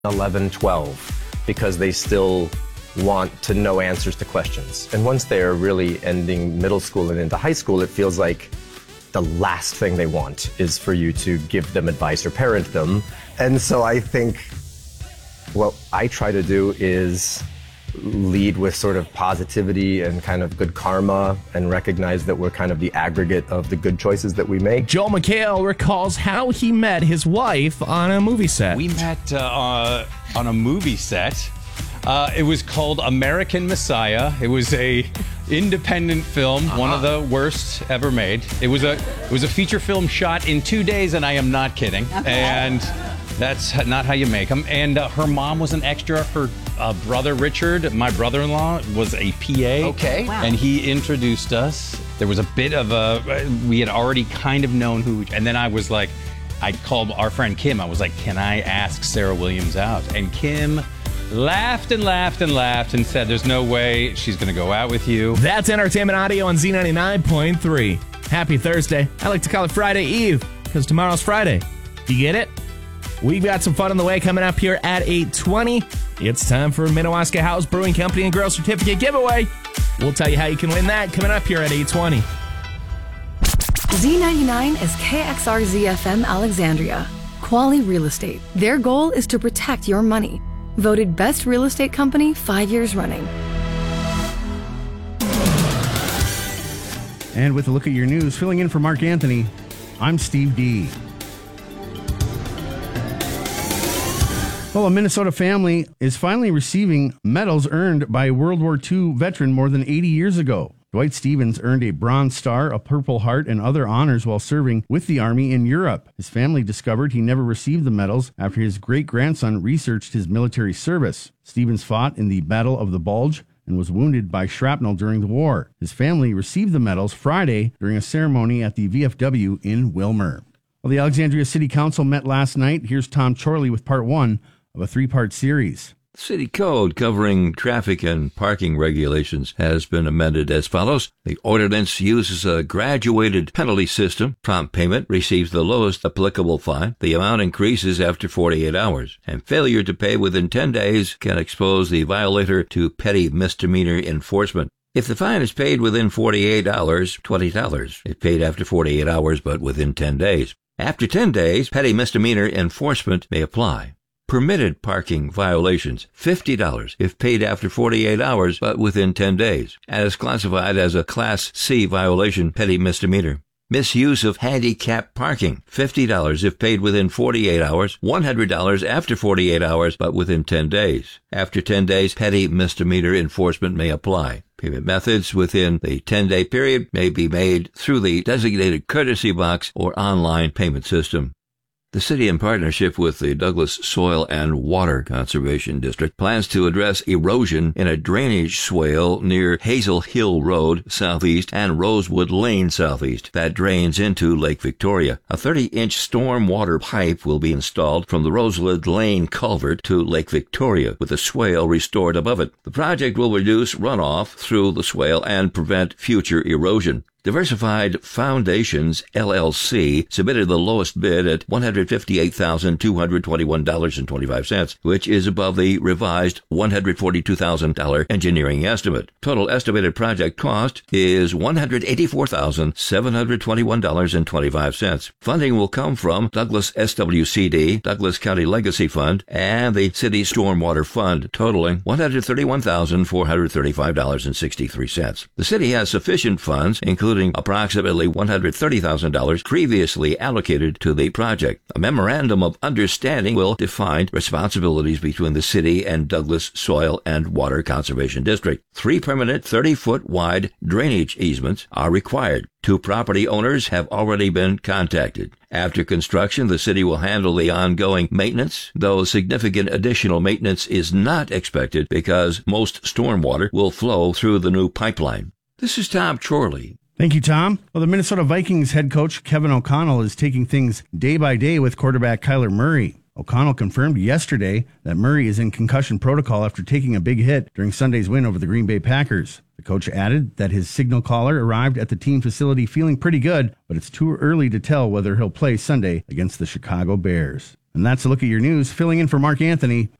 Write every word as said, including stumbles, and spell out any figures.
eleven, twelve, because they still want to know answers to questions. And once they're really ending middle school and into high school, it feels like the last thing they want is for you to give them advice or parent them. And so I think what I try to do is lead with sort of positivity and kind of good karma and recognize that we're kind of the aggregate of the good choices that we make. Joel McHale recalls how he met his wife on a movie set. We met uh, uh, on a movie set. Uh, it was called American Messiah. It was a independent film, uh-huh. one of the worst ever made. It was a it was a feature film shot in two days, and I am not kidding. And that's not how you make them. And uh, her mom was an extra. Her uh, brother Richard, my brother-in-law, was a P A. Okay. Wow. And he introduced us. There was a bit of a, we had already kind of known who, and then I was like, I called our friend Kim. I was like, can I ask Sarah Williams out? And Kim laughed and laughed and laughed and said, there's no way she's going to go out with you. That's Entertainment Audio on Z ninety-nine point three. Happy Thursday. I like to call it Friday Eve because tomorrow's Friday. You get it? We've got some fun on the way coming up here at eight twenty. It's time for Minnewaska House Brewing Company and Girl Certificate giveaway. We'll tell you how you can win that coming up here at eight twenty. Z ninety-nine is K X R Z F M Alexandria. Quality Real Estate. Their goal is to protect your money. Voted Best Real Estate Company five years running. And with a look at your news, filling in for Mark Anthony, I'm Steve D. Well, a Minnesota family is finally receiving medals earned by a World War Two veteran more than eighty years ago. Dwight Stevens earned a Bronze Star, a Purple Heart, and other honors while serving with the Army in Europe. His family discovered he never received the medals after his great-grandson researched his military service. Stevens fought in the Battle of the Bulge and was wounded by shrapnel during the war. His family received the medals Friday during a ceremony at the V F W in Willmar. Well, the Alexandria City Council met last night. Here's Tom Chorley with part one of a three-part series. City code covering traffic and parking regulations has been amended as follows. The ordinance uses a graduated penalty system. Prompt payment receives the lowest applicable fine. The amount increases after forty-eight hours. And failure to pay within ten days can expose the violator to petty misdemeanor enforcement. If the fine is paid within forty-eight hours, twenty dollars. If paid after forty-eight hours but within ten days. After ten days, petty misdemeanor enforcement may apply. Permitted parking violations, fifty dollars if paid after forty-eight hours but within ten days, and is classified as a Class C violation, petty misdemeanor. Misuse of handicap parking, fifty dollars if paid within forty-eight hours, one hundred dollars after forty-eight hours but within ten days. After ten days, petty misdemeanor enforcement may apply. Payment methods within the ten-day period may be made through the designated courtesy box or online payment system. The city, in partnership with the Douglas Soil and Water Conservation District, plans to address erosion in a drainage swale near Hazel Hill Road southeast and Rosewood Lane southeast that drains into Lake Victoria. A thirty-inch storm water pipe will be installed from the Rosewood Lane culvert to Lake Victoria, with a swale restored above it. The project will reduce runoff through the swale and prevent future erosion. Diversified Foundations, L L C, submitted the lowest bid at one hundred fifty-eight thousand two hundred twenty-one dollars and twenty-five cents, which is above the revised one hundred forty-two thousand dollars engineering estimate. Total estimated project cost is one hundred eighty-four thousand seven hundred twenty-one dollars and twenty-five cents. Funding will come from Douglas S W C D, Douglas County Legacy Fund, and the City Stormwater Fund, totaling one hundred thirty-one thousand four hundred thirty-five dollars and sixty-three cents. The city has sufficient funds, including including approximately one hundred thirty thousand dollars previously allocated to the project. A memorandum of understanding will define responsibilities between the city and Douglas Soil and Water Conservation District. Three permanent thirty-foot wide drainage easements are required. Two property owners have already been contacted. After construction, the city will handle the ongoing maintenance, though significant additional maintenance is not expected because most stormwater will flow through the new pipeline. This is Tom Chorley. Thank you, Tom. Well, the Minnesota Vikings head coach Kevin O'Connell is taking things day by day with quarterback Kyler Murray. O'Connell confirmed yesterday that Murray is in concussion protocol after taking a big hit during Sunday's win over the Green Bay Packers. The coach added that his signal caller arrived at the team facility feeling pretty good, but it's too early to tell whether he'll play Sunday against the Chicago Bears. And that's a look at your news. Filling in for Mark Anthony,